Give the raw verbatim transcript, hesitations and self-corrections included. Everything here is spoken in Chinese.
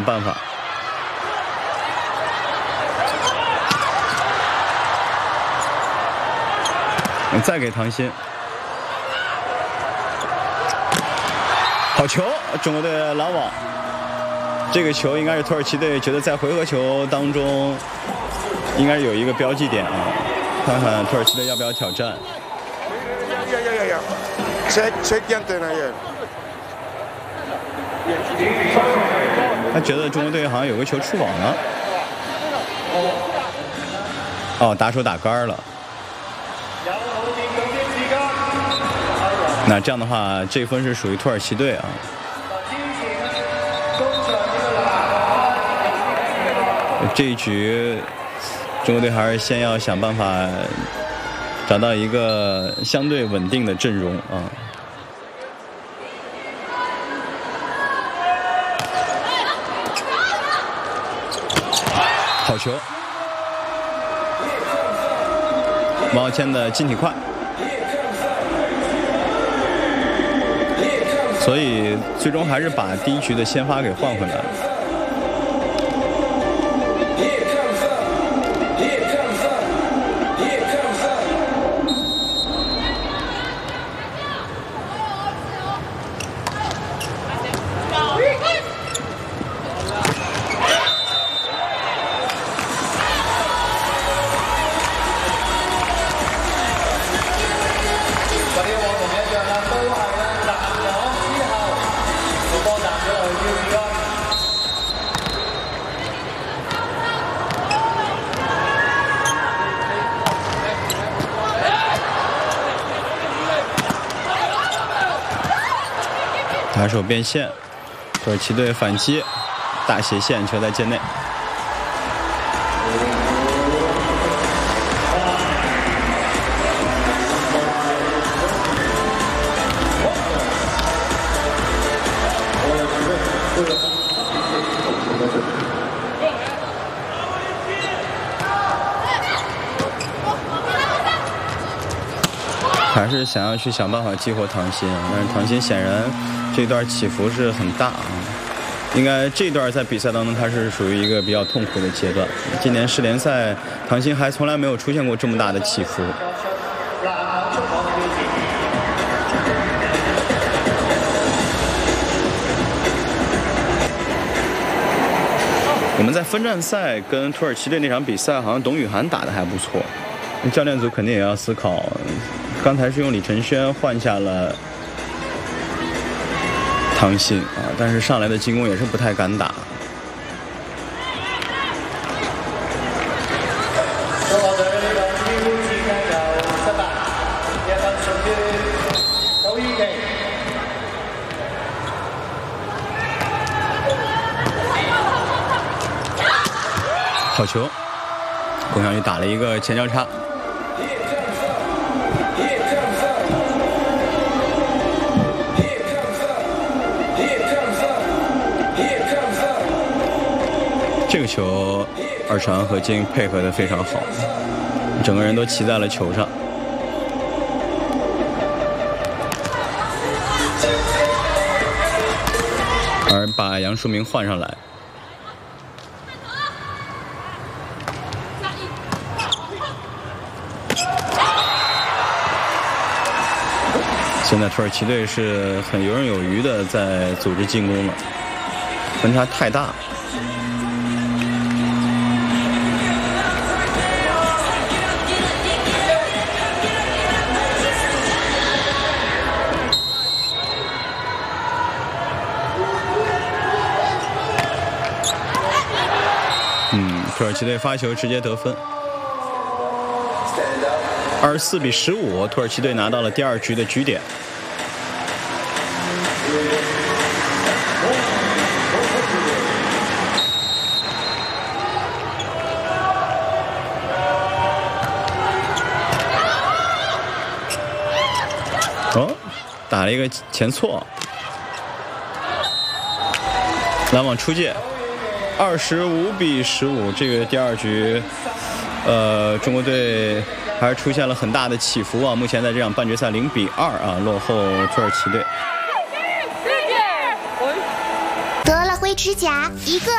办法。再给唐鑫，好球！中国队拦网。这个球应该是土耳其队觉得在回合球当中应该是有一个标记点啊，看看土耳其队要不要挑战。 Ja, ja, ja, ja. Check, check jäntena igen. 他觉得中国队好像有个球出网了。哦，打手打杆了。那这样的话，这分是属于土耳其队啊。这一局，中国队还是先要想办法找到一个相对稳定的阵容啊。好球，王浩谦的进体快，所以最终还是把第一局的先发给换回来了。打手变线，土耳其队反击，大斜线球在界内。还是想要去想办法激活唐鑫，但是唐鑫显然这段起伏是很大啊。应该这段在比赛当中他是属于一个比较痛苦的阶段。今年世联赛，唐鑫还从来没有出现过这么大的起伏。我们在分站赛跟土耳其队那场比赛，好像董宇涵打得还不错。教练组肯定也要思考，刚才是用李承轩换下了唐鑫啊，但是上来的进攻也是不太敢打。好球，龚翔宇打了一个前交叉。这个球，二传和金配合的非常好，整个人都骑在了球上。而把杨树明换上来。现在土耳其队是很游刃有余的在组织进攻了，分差太大。嗯，土耳其队发球直接得分。二十四比十五，土耳其队拿到了第二局的局点。哦，打了一个前错，拦网出界，二十五比十五，这个第二局，呃，中国队还是出现了很大的起伏啊！目前在这场半决赛零比二啊，落后土耳其队。 得了灰指甲一个。